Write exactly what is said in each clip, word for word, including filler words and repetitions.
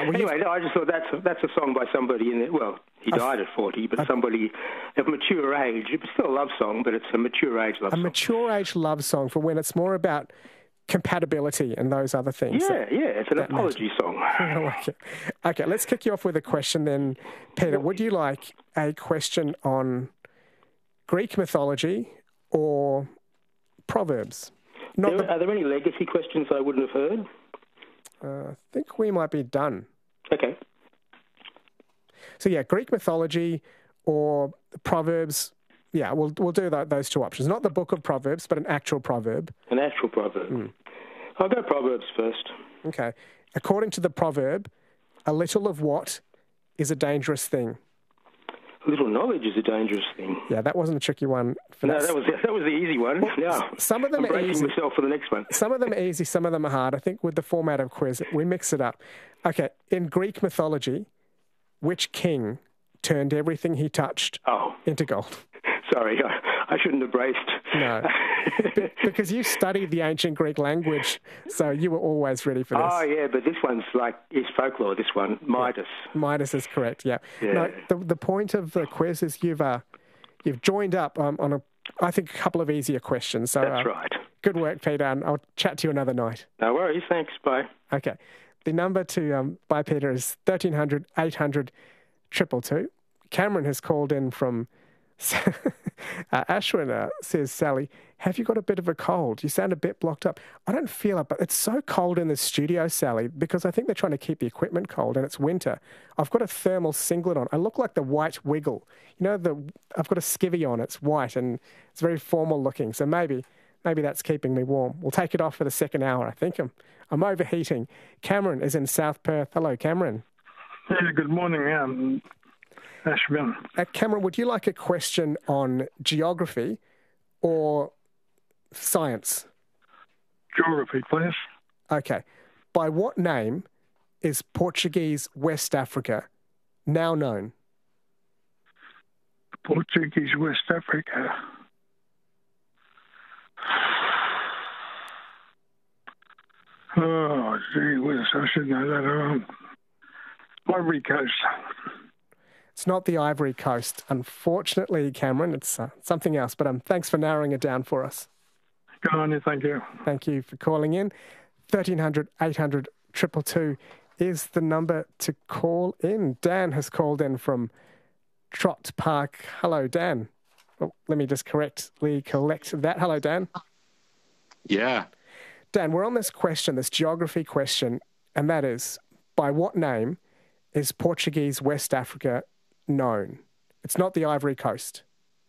well, anyway, no, I just thought that's a, that's a song by somebody in it. Well, he died at forty, but somebody of mature age. It's still a love song, but it's a mature age love a song. A mature age love song for when it's more about compatibility and those other things. Yeah, that, yeah, it's an apology matter. song. I like it. Okay, let's kick you off with a question then, Peter. Would you like a question on Greek mythology or Proverbs? Not there, the, are there any legacy questions I wouldn't have heard? Uh, I think we might be done. Okay. So yeah, Greek mythology or Proverbs. Yeah, we'll we'll do that, those two options. Not the book of Proverbs, but an actual proverb. An actual proverb. Mm. I'll go Proverbs first. Okay. According to the proverb, a little of what is a dangerous thing? A little knowledge is a dangerous thing. Yeah, that wasn't a tricky one. For no, that. that was that was the easy one. Well, no, some of them I'm are easy. myself for the next one. Some of them are easy, some of them are hard. I think with the format of quiz, we mix it up. Okay, in Greek mythology, which king turned everything he touched oh. into gold? Sorry, I, I shouldn't have braced. No, B- because you studied the ancient Greek language, so you were always ready for this. Oh, yeah, but this one's like, it's folklore, this one, Midas. Yeah. Midas is correct, yeah. yeah. No, the, the point of the quiz is you've uh, you've joined up um, on, a, I think, a couple of easier questions. So, That's uh, right. Good work, Peter, and I'll chat to you another night. No worries, thanks, bye. Okay. The number to um, buy Peter is thirteen hundred, eight hundred, two two two. Cameron has called in from... uh, Ashwin uh, says, Sally, have you got a bit of a cold? You sound a bit blocked up. I don't feel it, but it's so cold in the studio, Sally, because I think they're trying to keep the equipment cold and it's winter. I've got a thermal singlet on. I look like the White Wiggle. You know, the I've got a skivvy on. It's white and it's very formal looking. So maybe maybe that's keeping me warm. We'll take it off for the second hour. I think I'm, I'm overheating. Cameron is in South Perth. Hello, Cameron. Yeah, good morning. Um, Ashwin. Uh, Cameron, would you like a question on geography or science? Geography, please. Okay. By what name is Portuguese West Africa now known? Portuguese West Africa. Oh, gee whiz, I should know that. Um, Ivory Coast. It's not the Ivory Coast. Unfortunately, Cameron, it's uh, something else. But um, thanks for narrowing it down for us. Go on, thank you. Thank you for calling in. thirteen hundred, eight hundred, two two two is the number to call in. Dan has called in from Trott Park. Hello, Dan. Oh, let me just correctly collect that. Hello, Dan. Yeah. Dan, we're on this question, this geography question, and that is, by what name is Portuguese West Africa known? It's not the Ivory Coast.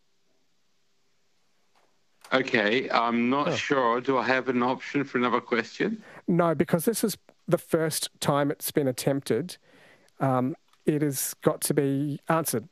Okay, I'm not oh. sure. Do I have an option for another question? No, because this is the first time it's been attempted. Um, it has got to be answered.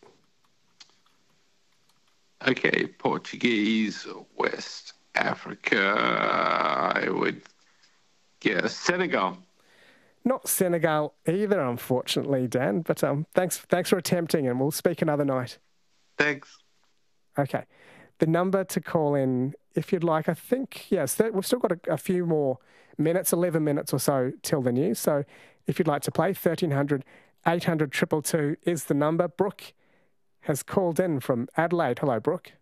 Okay, Portuguese West Africa, I would guess Senegal. Not Senegal either, unfortunately, Dan, but um, thanks thanks for attempting, and we'll speak another night. Thanks. Okay. The number to call in, if you'd like, I think, yes, we've still got a, a few more minutes, eleven minutes or so till the news. So if you'd like to play, thirteen hundred, eight hundred, two two two is the number. Brooke has called in from Adelaide. Hello, Brooke.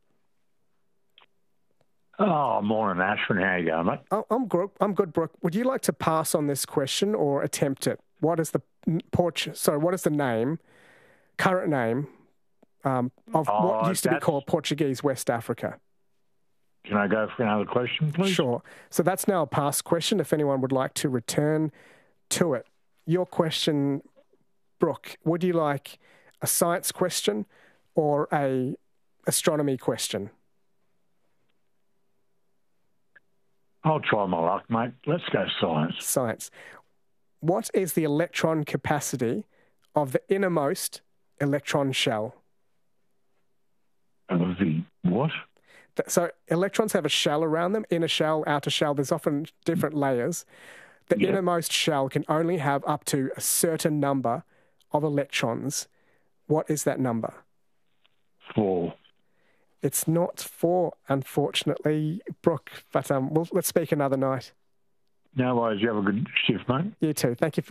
Oh, morning, Ashwin. How you going, mate? Oh, I'm good. I'm good, Brooke. Would you like to pass on this question or attempt it? What is the porch? Sorry, what is the name, current name, um, of oh, what used to be called Portuguese West Africa? Can I go for another question, please? Sure. So that's now a past question. If anyone would like to return to it, your question, Brooke. Would you like a science question or a astronomy question? I'll try my luck, mate. Let's go science. Science. What is the electron capacity of the innermost electron shell? Of the what? So electrons have a shell around them, inner shell, outer shell. There's often different layers. The yep. innermost shell can only have up to a certain number of electrons. What is that number? Four. It's not four, unfortunately, Brooke, but um, we'll, let's speak another night. No worries. You have a good shift, mate. You too. Thank you for